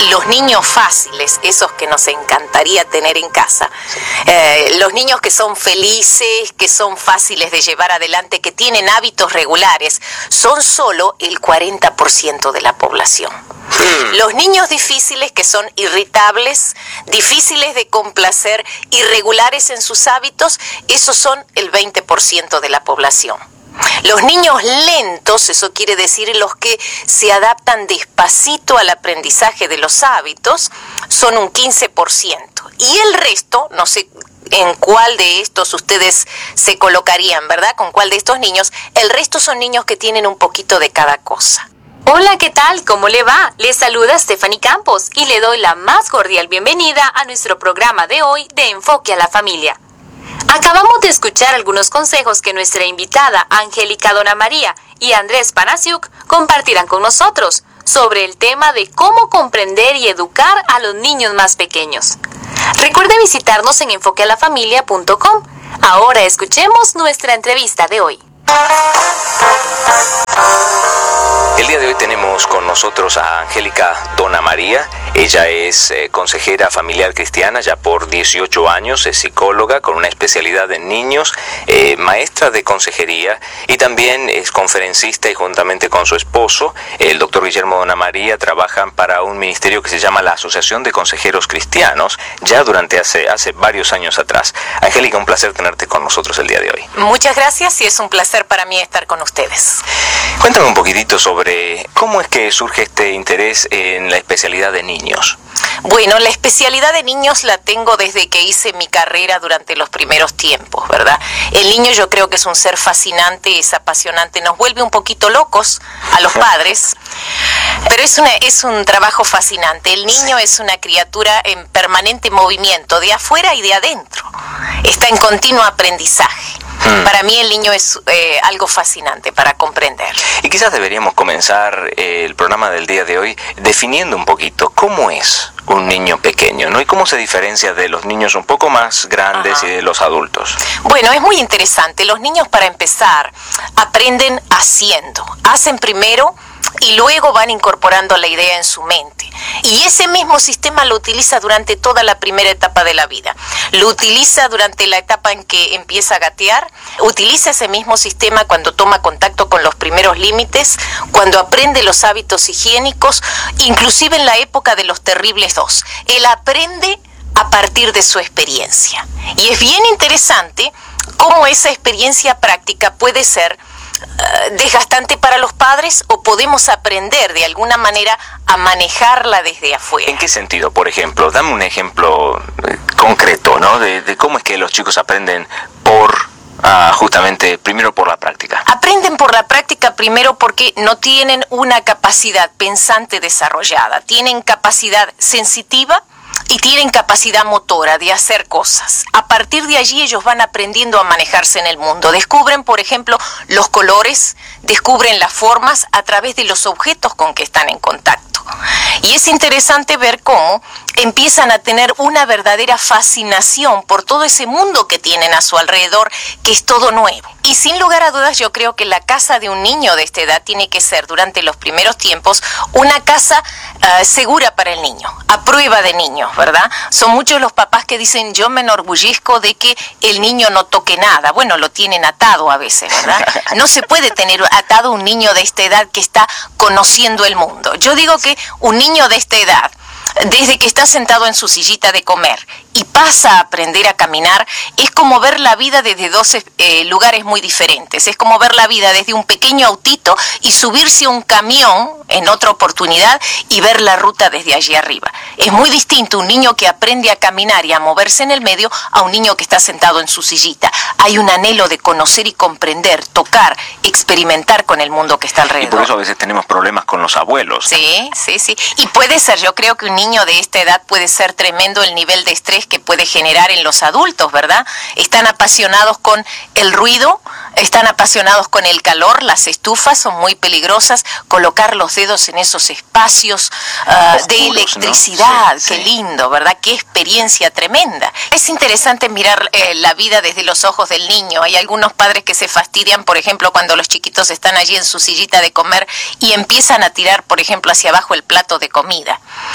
los niños fáciles, esos que nos encantaría tener en casa, los niños que son felices, que son fáciles de llevar adelante, que tienen hábitos regulares, son solo el 40% de la población. Los niños difíciles, que son irritables, difíciles de complacer, irregulares en sus hábitos, esos son el 20% de la población. Los niños lentos, eso quiere decir los que se adaptan despacito al aprendizaje de los hábitos, son un 15%. Y el resto, no sé en cuál de estos ustedes se colocarían, ¿verdad? ¿Con cuál de estos niños? El resto son niños que tienen un poquito de cada cosa. Hola, ¿qué tal? ¿Cómo le va? Les saluda Stephanie Campos y le doy la más cordial bienvenida a nuestro programa de hoy de Enfoque a la Familia. Acabamos de escuchar algunos consejos que nuestra invitada Angélica Dona María y Andrés Panasiuk compartirán con nosotros sobre el tema de cómo comprender y educar a los niños más pequeños. Recuerde visitarnos en enfoquealafamilia.com. Ahora escuchemos nuestra entrevista de hoy. El día de hoy tenemos con nosotros a Angélica Dona María. Ella es consejera familiar cristiana ya por 18 años, es psicóloga con una especialidad en niños, maestra de consejería y también es conferencista y juntamente con su esposo, el doctor Guillermo Dona María, trabajan para un ministerio que se llama la Asociación de Consejeros Cristianos, ya durante hace varios años atrás. Angélica, un placer tenerte con nosotros el día de hoy. Muchas gracias y es un placer para mí estar con ustedes. Cuéntame un poquitito sobre cómo es que surge este interés en la especialidad de niños. Bueno, la especialidad de niños la tengo desde que hice mi carrera durante los primeros tiempos, ¿verdad? El niño yo creo que es un ser fascinante, es apasionante, nos vuelve un poquito locos a los padres, pero es un trabajo fascinante. El niño es una criatura en permanente movimiento, de afuera y de adentro. Está en continuo aprendizaje. Para mí el niño es algo fascinante para comprender. Y quizás deberíamos comenzar el programa del día de hoy definiendo un poquito cómo es un niño pequeño, ¿no? Y cómo se diferencia de los niños un poco más grandes y de los adultos. Bueno, es muy interesante. Los niños, para empezar, aprenden haciendo. Hacen primero y luego van incorporando la idea en su mente. Y ese mismo sistema lo utiliza durante toda la primera etapa de la vida. Lo utiliza durante la etapa en que empieza a gatear, utiliza ese mismo sistema cuando toma contacto con los primeros límites, cuando aprende los hábitos higiénicos, inclusive en la época de los terribles dos. Él aprende a partir de su experiencia. Y es bien interesante cómo esa experiencia práctica puede ser desgastante para los padres o podemos aprender de alguna manera a manejarla desde afuera. ¿En qué sentido? Por ejemplo, dame un ejemplo concreto, ¿no? De cómo es que los chicos aprenden justamente primero por la práctica. Aprenden por la práctica primero porque no tienen una capacidad pensante desarrollada, tienen capacidad sensitiva y tienen capacidad motora de hacer cosas. A partir de allí ellos van aprendiendo a manejarse en el mundo. Descubren, por ejemplo, los colores, descubren las formas a través de los objetos con que están en contacto. Y es interesante ver cómo empiezan a tener una verdadera fascinación por todo ese mundo que tienen a su alrededor, que es todo nuevo. Y sin lugar a dudas yo creo que la casa de un niño de esta edad tiene que ser durante los primeros tiempos una casa segura para el niño, a prueba de niños, ¿verdad? Son muchos los papás que dicen yo me enorgullezco de que el niño no toque nada. Bueno, lo tienen atado a veces, ¿verdad? No se puede tener atado un niño de esta edad que está conociendo el mundo. Yo digo que un niño de esta edad, desde que está sentado en su sillita de comer y pasa a aprender a caminar, es como ver la vida desde dos lugares muy diferentes. Es como ver la vida desde un pequeño autito y subirse a un camión en otra oportunidad y ver la ruta desde allí arriba. Es muy distinto un niño que aprende a caminar y a moverse en el medio a un niño que está sentado en su sillita. Hay un anhelo de conocer y comprender, tocar, experimentar con el mundo que está alrededor. Y por eso a veces tenemos problemas con los abuelos. Sí. Y puede ser, yo creo que un niño de esta edad puede ser tremendo el nivel de estrés que puede generar en los adultos, ¿verdad? Están apasionados con el ruido, están apasionados con el calor, las estufas son muy peligrosas, colocar los dedos en esos espacios oscuros, de electricidad, ¿no? Sí. Qué lindo, ¿verdad? Qué experiencia tremenda. Es interesante mirar la vida desde los ojos del niño. Hay algunos padres que se fastidian, por ejemplo, cuando los chiquitos están allí en su sillita de comer y empiezan a tirar, por ejemplo, hacia abajo el plato de comida, ¿verdad?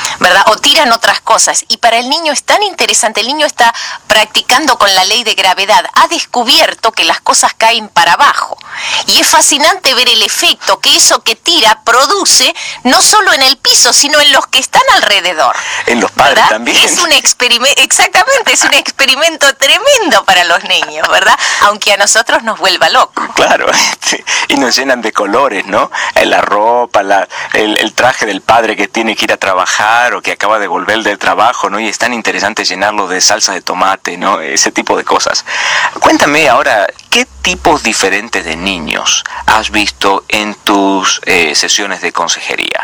o tiran otras cosas. Y para el niño es tan interesante, el niño está practicando con la ley de gravedad, ha descubierto que las cosas caen para abajo. Y es fascinante ver el efecto que eso que tira produce, no solo en el piso, sino en los que están alrededor. En los padres, ¿verdad? También. Es un experimento, exactamente, es un experimento tremendo para los niños, ¿verdad? Aunque a nosotros nos vuelva locos. Claro, y nos llenan de colores, ¿no? La ropa, el traje del padre que tiene que ir a trabajar o que acaba de volver del trabajo, ¿no? Y es tan interesante llenarlo de salsa de tomate, ¿no? Ese tipo de cosas. Cuéntame ahora, ¿qué tipos diferentes de niños has visto en tus sesiones de consejería?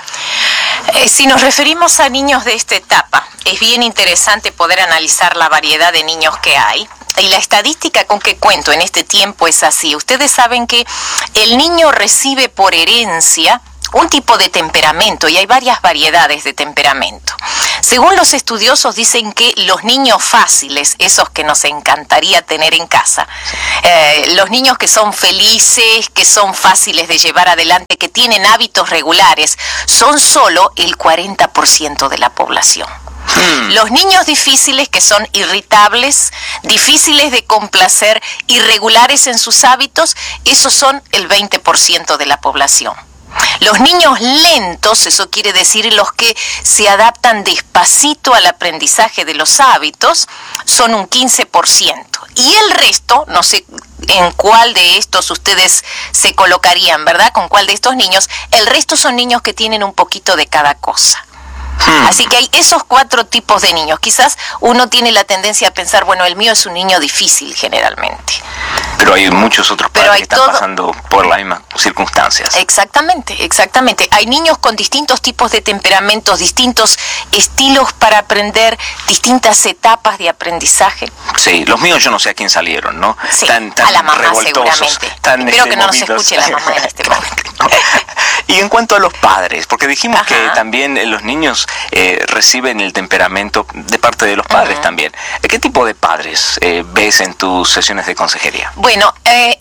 Si nos referimos a niños de esta etapa, es bien interesante poder analizar la variedad de niños que hay. Y la estadística con que cuento en este tiempo es así. Ustedes saben que el niño recibe por herencia un tipo de temperamento, y hay varias variedades de temperamento. Según los estudiosos dicen que los niños fáciles, esos que nos encantaría tener en casa, los niños que son felices, que son fáciles de llevar adelante, que tienen hábitos regulares, son solo el 40% de la población. Los niños difíciles, que son irritables, difíciles de complacer, irregulares en sus hábitos, esos son el 20% de la población. Los niños lentos, eso quiere decir los que se adaptan despacito al aprendizaje de los hábitos, son un 15%. Y el resto, no sé en cuál de estos ustedes se colocarían, ¿verdad? Con cuál de estos niños, el resto son niños que tienen un poquito de cada cosa. Así que hay esos 4 tipos de niños. Quizás uno tiene la tendencia a pensar, bueno, el mío es un niño difícil generalmente. Pero hay muchos otros padres que están pasando por las mismas circunstancias. Exactamente, exactamente. Hay niños con distintos tipos de temperamentos, distintos estilos para aprender, distintas etapas de aprendizaje. Sí, los míos yo no sé a quién salieron, ¿no? Sí, tan a la mamá revoltosos, seguramente. Espero que no nos escuche la mamá en este momento. Y en cuanto a los padres, porque dijimos Ajá. que también los niños reciben el temperamento de parte de los padres también. ¿Qué tipo de padres ves en tus sesiones de consejería? Bueno,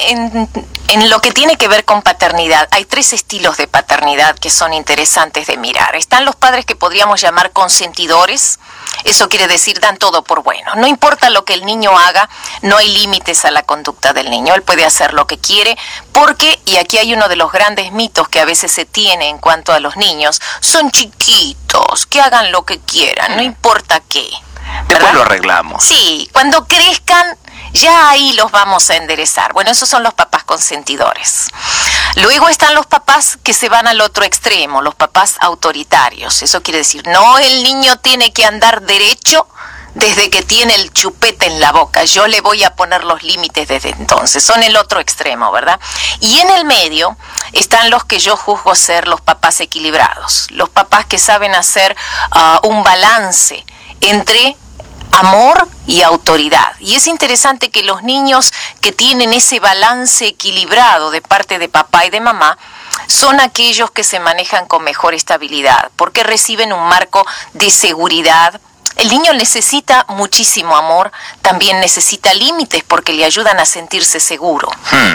en lo que tiene que ver con paternidad, hay 3 estilos de paternidad que son interesantes de mirar. Están los padres que podríamos llamar consentidores. Eso quiere decir, dan todo por bueno. No importa lo que el niño haga, no hay límites a la conducta del niño. Él puede hacer lo que quiere porque, y aquí hay uno de los grandes mitos que a veces se tiene en cuanto a los niños, son chiquitos, que hagan lo que quieran, no importa qué. Después ¿verdad? lo arreglamos. Sí, cuando crezcan, ya ahí los vamos a enderezar. Bueno, esos son los papás consentidores. Luego están los papás que se van al otro extremo, los papás autoritarios. Eso quiere decir, no, el niño tiene que andar derecho desde que tiene el chupete en la boca. Yo le voy a poner los límites desde entonces. Son el otro extremo, ¿verdad? Y en el medio están los que yo juzgo ser los papás equilibrados. Los papás que saben hacer un balance entre amor y autoridad. Y es interesante que los niños que tienen ese balance equilibrado de parte de papá y de mamá son aquellos que se manejan con mejor estabilidad, porque reciben un marco de seguridad. El niño necesita muchísimo amor, también necesita límites porque le ayudan a sentirse seguro.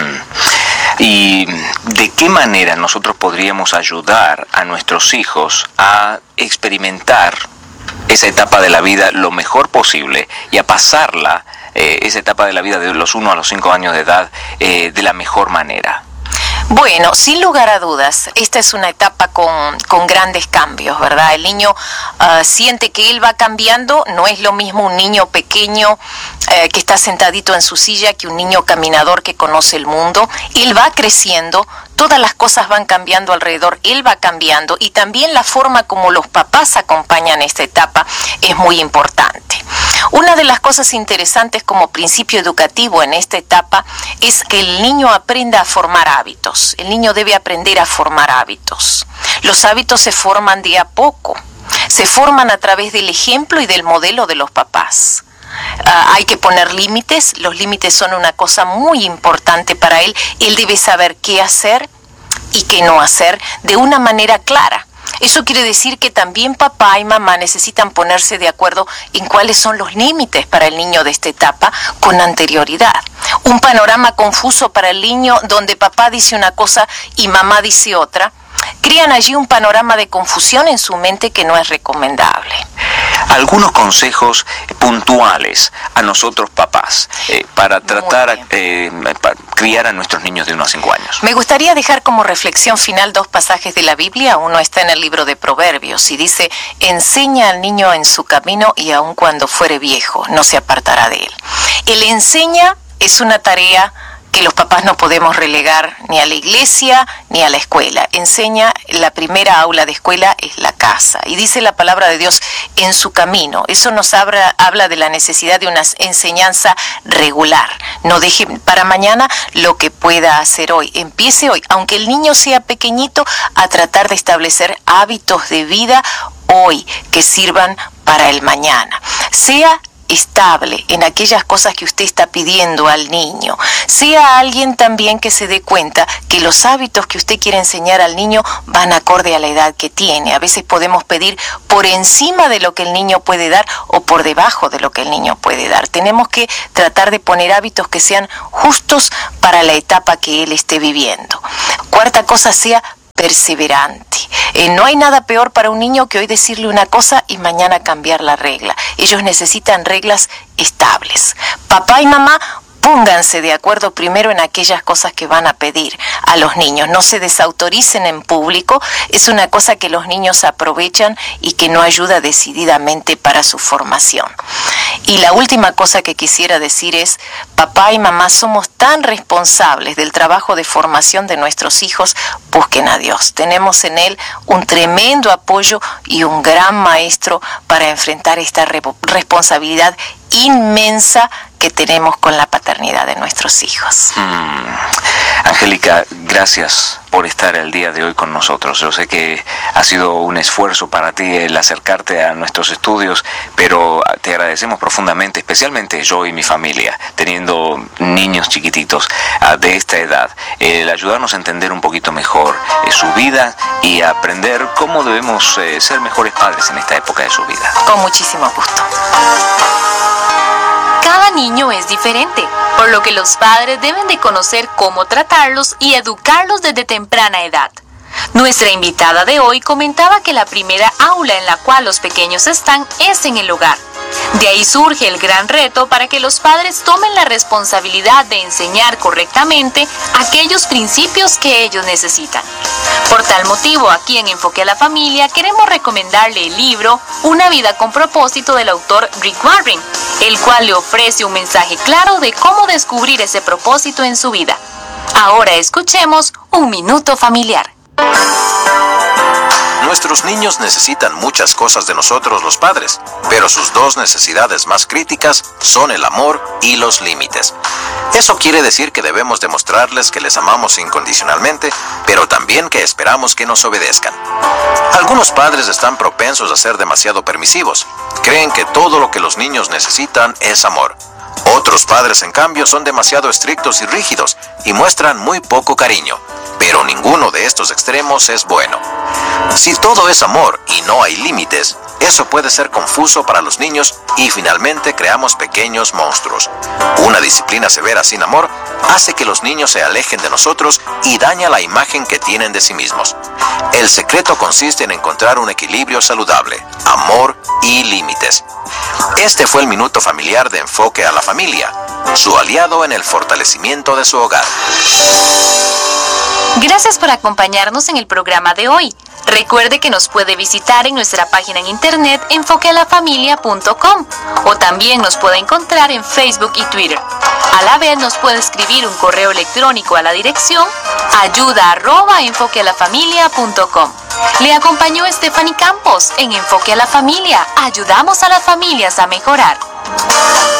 ¿Y de qué manera nosotros podríamos ayudar a nuestros hijos a experimentar esa etapa de la vida lo mejor posible y a pasarla, esa etapa de la vida de los 1 a los 5 años de edad, de la mejor manera? Bueno, sin lugar a dudas, esta es una etapa con grandes cambios, ¿verdad? El niño siente que él va cambiando, no es lo mismo un niño pequeño que está sentadito en su silla que un niño caminador que conoce el mundo. Él va creciendo, todas las cosas van cambiando alrededor, él va cambiando y también la forma como los papás acompañan esta etapa es muy importante. Una de las cosas interesantes como principio educativo en esta etapa es que el niño aprenda a formar hábitos. El niño debe aprender a formar hábitos. Los hábitos se forman de a poco. Se forman a través del ejemplo y del modelo de los papás. Hay que poner límites. Los límites son una cosa muy importante para él. Él debe saber qué hacer y qué no hacer de una manera clara. Eso quiere decir que también papá y mamá necesitan ponerse de acuerdo en cuáles son los límites para el niño de esta etapa con anterioridad. Un panorama confuso para el niño donde papá dice una cosa y mamá dice otra, crean allí un panorama de confusión en su mente que no es recomendable. algunos consejos puntuales a nosotros papás para tratar para criar a nuestros niños de 1 a 5 años. Me gustaría dejar como reflexión final 2 pasajes de la Biblia. Uno está en el libro de Proverbios y dice: enseña al niño en su camino y aun cuando fuere viejo no se apartará de él. El enseña es una tarea que los papás no podemos relegar ni a la iglesia ni a la escuela. Enseña, la primera aula de escuela es la casa. Y dice la palabra de Dios, en su camino. Eso nos habla de la necesidad de una enseñanza regular. No deje para mañana lo que pueda hacer hoy. Empiece hoy, aunque el niño sea pequeñito, a tratar de establecer hábitos de vida hoy que sirvan para el mañana. Sea estable en aquellas cosas que usted está pidiendo al niño. Sea alguien también que se dé cuenta que los hábitos que usted quiere enseñar al niño van acorde a la edad que tiene. A veces podemos pedir por encima de lo que el niño puede dar o por debajo de lo que el niño puede dar. Tenemos que tratar de poner hábitos que sean justos para la etapa que él esté viviendo. Cuarta cosa, sea perseverante. No hay nada peor para un niño que hoy decirle una cosa y mañana cambiar la regla. Ellos necesitan reglas estables. Papá y mamá, pónganse de acuerdo primero en aquellas cosas que van a pedir a los niños. No se desautoricen en público. Es una cosa que los niños aprovechan y que no ayuda decididamente para su formación. Y la última cosa que quisiera decir es: papá y mamá somos tan responsables del trabajo de formación de nuestros hijos. Busquen a Dios. Tenemos en Él un tremendo apoyo y un gran maestro para enfrentar esta responsabilidad inmensa que tenemos con la paternidad de nuestros hijos. Angélica, gracias por estar el día de hoy con nosotros. Yo sé que ha sido un esfuerzo para ti el acercarte a nuestros estudios, pero te agradecemos profundamente, especialmente yo y mi familia, teniendo niños chiquititos de esta edad, el ayudarnos a entender un poquito mejor su vida y aprender cómo debemos ser mejores padres en esta época de su vida. Con muchísimo gusto. Cada niño es diferente, por lo que los padres deben de conocer cómo tratarlos y educarlos desde temprana edad. Nuestra invitada de hoy comentaba que la primera aula en la cual los pequeños están es en el hogar. De ahí surge el gran reto para que los padres tomen la responsabilidad de enseñar correctamente aquellos principios que ellos necesitan. Por tal motivo, aquí en Enfoque a la Familia queremos recomendarle el libro Una vida con propósito del autor Rick Warren, el cual le ofrece un mensaje claro de cómo descubrir ese propósito en su vida. Ahora escuchemos Un Minuto Familiar. Nuestros niños necesitan muchas cosas de nosotros los padres, pero sus 2 necesidades más críticas son el amor y los límites. Eso quiere decir que debemos demostrarles que les amamos incondicionalmente, pero también que esperamos que nos obedezcan. Algunos padres están propensos a ser demasiado permisivos. Creen que todo lo que los niños necesitan es amor. Otros padres, en cambio, son demasiado estrictos y rígidos y muestran muy poco cariño. Pero ninguno de estos extremos es bueno. Si todo es amor y no hay límites, eso puede ser confuso para los niños y finalmente creamos pequeños monstruos. Una disciplina severa sin amor hace que los niños se alejen de nosotros y daña la imagen que tienen de sí mismos. El secreto consiste en encontrar un equilibrio saludable, amor y límites. Este fue el Minuto Familiar de Enfoque a la Familia, su aliado en el fortalecimiento de su hogar. Gracias por acompañarnos en el programa de hoy. Recuerde que nos puede visitar en nuestra página en internet enfoquealafamilia.com o también nos puede encontrar en Facebook y Twitter. A la vez nos puede escribir un correo electrónico a la dirección ayuda@enfoquealafamilia.com. Le acompañó Stephanie Campos en Enfoque a la Familia. Ayudamos a las familias a mejorar.